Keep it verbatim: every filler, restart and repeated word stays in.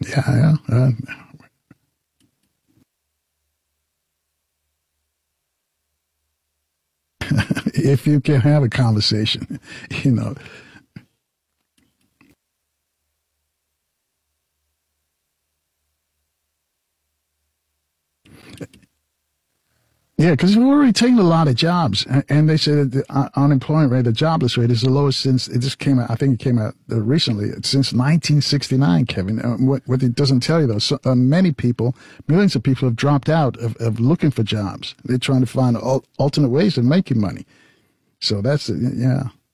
Yeah, yeah. Uh, if you can have a conversation, you know. Yeah, because we're already taking a lot of jobs, and, and they say that the uh, unemployment rate, the jobless rate, is the lowest since it just came out. I think it came out uh, recently, since nineteen sixty-nine. Kevin, uh, what, what it doesn't tell you though, so, uh, many people, millions of people, have dropped out of, of looking for jobs. They're trying to find al- alternate ways of making money. So that's yeah.